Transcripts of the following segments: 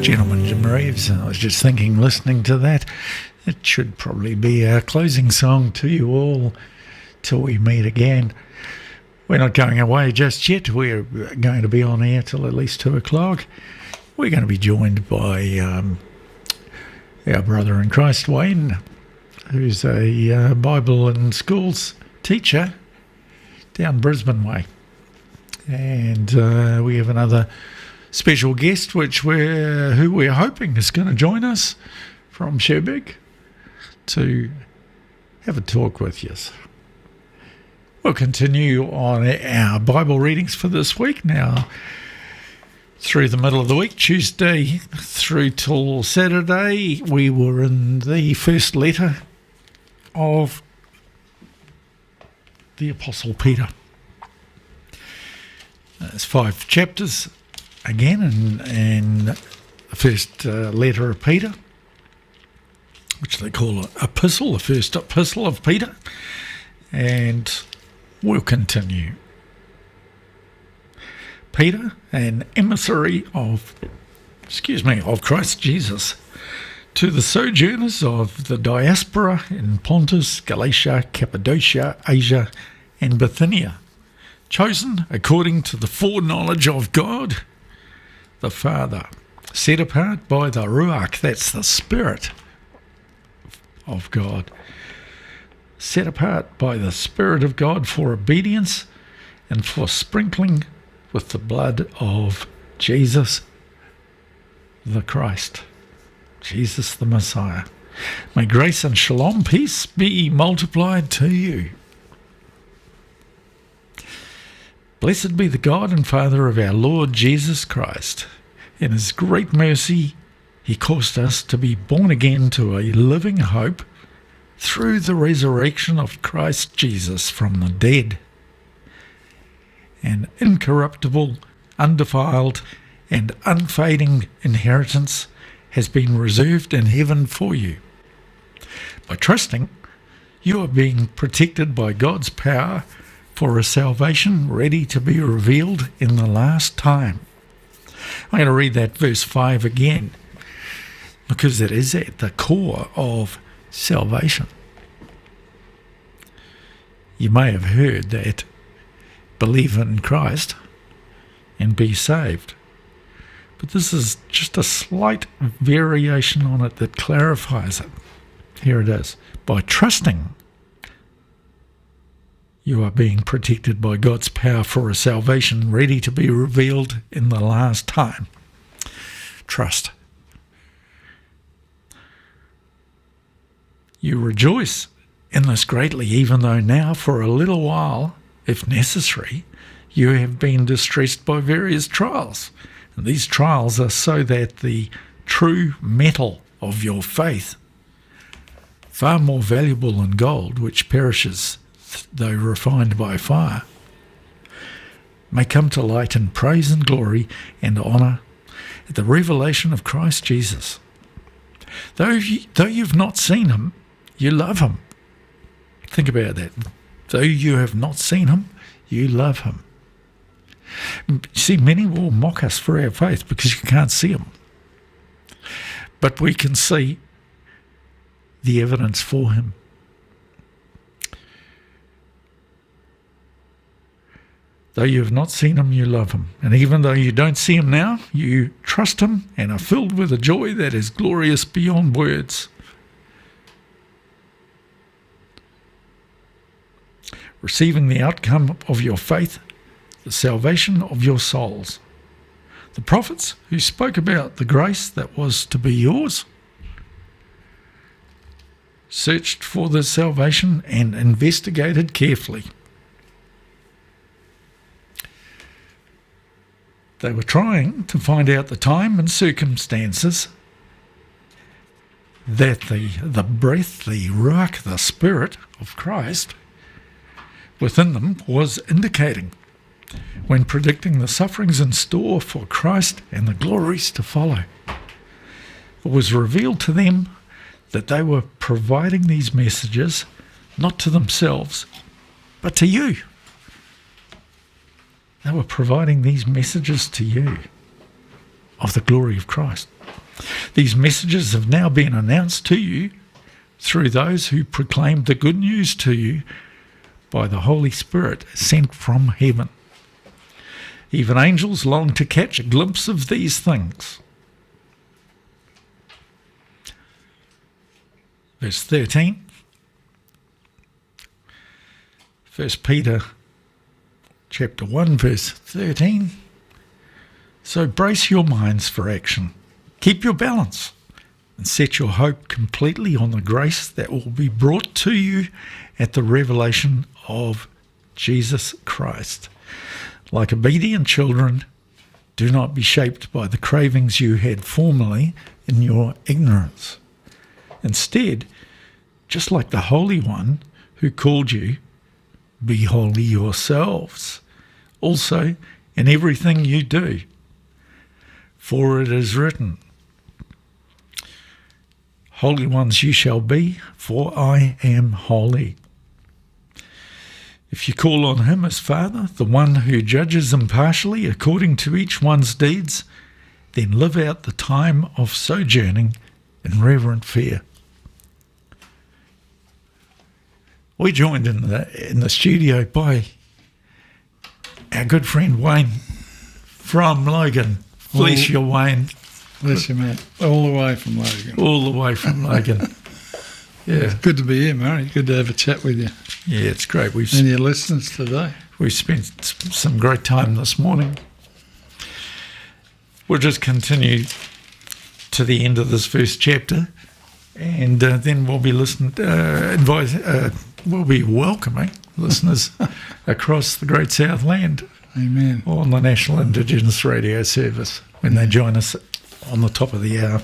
Gentleman Jim Reeves, and I was just thinking, listening to that, it should probably be our closing song to you all till we meet again. We're not going away just yet. We're going to be on air till at least 2 o'clock. We're going to be joined by our brother in Christ, Wayne, who's a Bible and schools teacher down Brisbane way. And we have another special guest who we're hoping is going to join us from Cherbourg to have a talk with you. We'll continue on our Bible readings for this week now through the middle of the week, Tuesday through till Saturday. We were in the first letter of the Apostle Peter. There's 5 chapters again in the first letter of Peter, which they call an epistle, the first epistle of Peter, and we'll continue. Peter, an emissary of Christ Jesus, to the sojourners of the diaspora in Pontus, Galatia, Cappadocia, Asia, and Bithynia, chosen according to the foreknowledge of God, the Father, set apart by the Ruach, that's the Spirit of God, set apart by the Spirit of God for obedience and for sprinkling with the blood of Jesus the Christ, Jesus the Messiah. May grace and shalom, peace be multiplied to you. Blessed be the God and Father of our Lord Jesus Christ. In his great mercy, he caused us to be born again to a living hope through the resurrection of Christ Jesus from the dead. An incorruptible, undefiled, and unfading inheritance has been reserved in heaven for you. By trusting, you are being protected by God's power for a salvation ready to be revealed in the last time. I'm going to read that verse 5 again, because it is at the core of salvation. You may have heard that believe in Christ and be saved, but this is just a slight variation on it that clarifies it. Here it is. By trusting, you are being protected by God's power for a salvation ready to be revealed in the last time. Trust. You rejoice in this greatly, even though now for a little while, if necessary, you have been distressed by various trials. And these trials are so that the true metal of your faith, far more valuable than gold, which perishes though refined by fire, may come to light in praise and glory and honour at the revelation of Christ Jesus. Though you've not seen him, you love him. Think about that. Though you have not seen him, you love him. See, many will mock us for our faith because you can't see him. But we can see the evidence for him. Though you have not seen him, you love him. And even though you don't see him now, you trust him and are filled with a joy that is glorious beyond words. Receiving the outcome of your faith, the salvation of your souls. The prophets who spoke about the grace that was to be yours searched for the salvation and investigated carefully. They were trying to find out the time and circumstances that the breath, the Ruach, the Spirit of Christ within them was indicating when predicting the sufferings in store for Christ and the glories to follow. It was revealed to them that they were providing these messages not to themselves, but to you. They were providing these messages to you. of the glory of Christ. These messages have now been announced to you through those who proclaimed the good news to you by the Holy Spirit sent from heaven. Even angels long to catch a glimpse of these things. Verse 13. 1 Peter chapter 1 verse 13. So brace your minds for action. Keep your balance and set your hope completely on the grace that will be brought to you at the revelation of Jesus Christ. Like obedient children, do not be shaped by the cravings you had formerly in your ignorance. Instead, just like the Holy One who called you, be holy yourselves, also in everything you do. For it is written, Holy ones you shall be, for I am holy. If you call on him as Father, the one who judges impartially according to each one's deeds, then live out the time of sojourning in reverent fear. We're joined in the studio by our good friend Wayne from Logan. Bless you, Wayne. Bless you, mate. All the way from Logan. All the way from Logan. Yeah. It's good to be here, Murray. Good to have a chat with you. Yeah, it's great. And your listeners today. We've spent some great time this morning. We'll just continue to the end of this first chapter, and then we'll be we'll be welcoming listeners across the Great South Land. Amen. On the National Indigenous Radio Service when they join us on the top of the hour.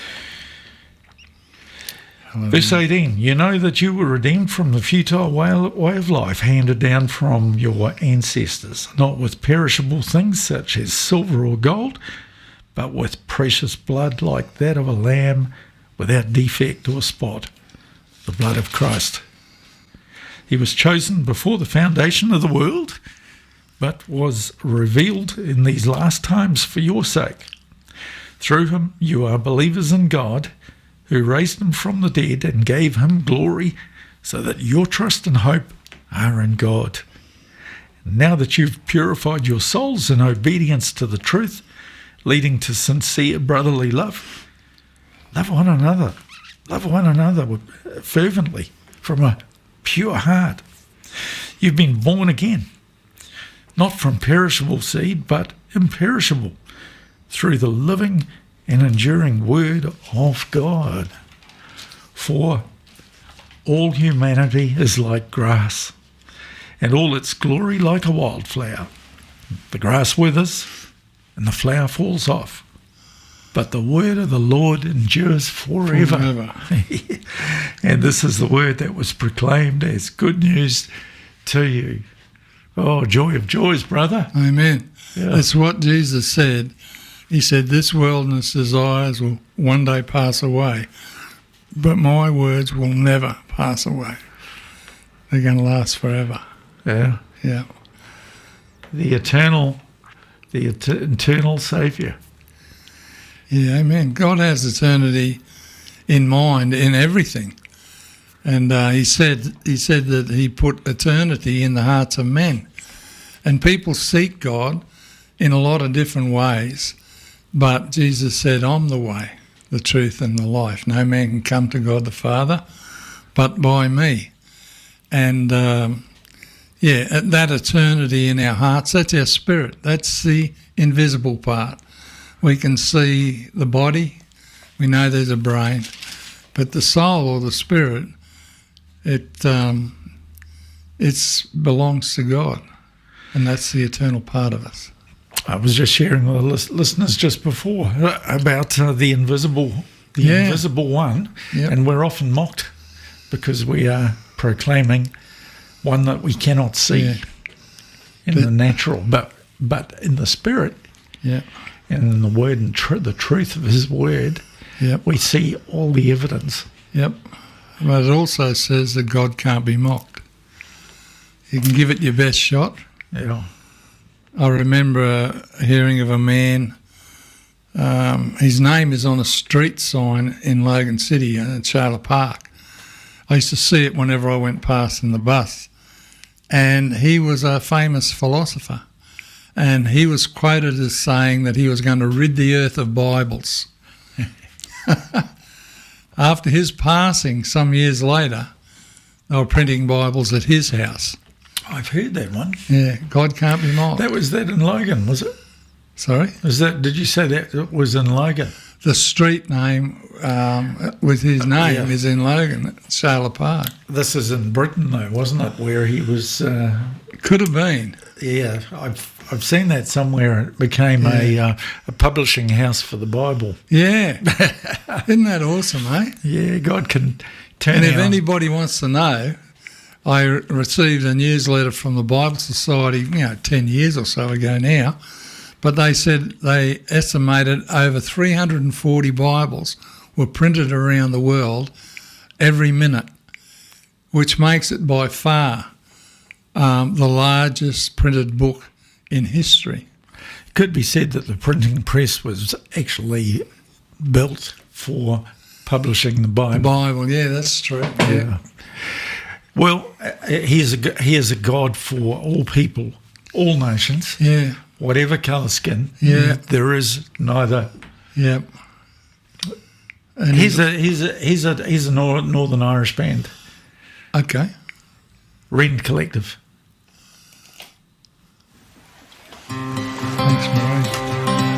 Hallelujah. Verse 18, you know that you were redeemed from the futile way of life handed down from your ancestors, not with perishable things such as silver or gold, but with precious blood like that of a lamb without defect or spot, the blood of Christ. He was chosen before the foundation of the world, but was revealed in these last times for your sake. Through him you are believers in God, who raised him from the dead and gave him glory, so that your trust and hope are in God. Now that you've purified your souls in obedience to the truth, leading to sincere brotherly love, love one another. Love one another fervently from a pure heart. You've been born again, not from perishable seed, but imperishable, through the living and enduring word of God. For all humanity is like grass, and all its glory like a wildflower. The grass withers, and the flower falls off, but the word of the Lord endures forever. And this is the word that was proclaimed as good news to you. Oh, joy of joys, brother. Amen. Yeah. That's what Jesus said. He said, this world and its desires will one day pass away, but my words will never pass away. They're going to last forever. Yeah. Yeah. The eternal Saviour. Yeah, amen. God has eternity in mind in everything. And he said that he put eternity in the hearts of men. And people seek God in a lot of different ways. But Jesus said, I'm the way, the truth and the life. No man can come to God the Father but by me. And that eternity in our hearts, that's our spirit. That's the invisible part. We can see the body. We know there's a brain. But the soul or the spirit, it belongs to God. And that's the eternal part of us. I was just sharing with the listeners just before about the invisible one, Yep. And we're often mocked because we are proclaiming one that we cannot see in the natural, but in the spirit, and in the word and the truth of His word, we see all the evidence. Yep, but it also says that God can't be mocked. You can give it your best shot. Yeah. I remember hearing of a man His name is on a street sign in Logan City at Charlotte Park. I used to see it whenever I went past in the bus. And he was a famous philosopher. And he was quoted as saying that he was going to rid the earth of Bibles. After his passing, some years later, they were printing Bibles at his house. I've heard that one. Yeah, God can't be mocked. That was that in Logan, was it? Sorry? Did you say that was in Logan? The street name with his name is in Logan, at Charlotte Park. This is in Britain, though, wasn't it? Where he was. Could have been. Yeah, I've seen that somewhere. It became a publishing house for the Bible. Yeah, isn't that awesome, eh? Yeah, God can turn. And if anybody wants to know, I received a newsletter from the Bible Society, 10 years or so ago now. But they said they estimated over 340 Bibles were printed around the world every minute, which makes it by far the largest printed book in history. It could be said that the printing press was actually built for publishing the Bible. The Bible, yeah, that's true. Yeah. Well, he is a God for all people, all nations. Yeah. Whatever colour skin, there is neither. Yep. And he's a Northern Irish band. Okay. Rend Collective. Thanks, man.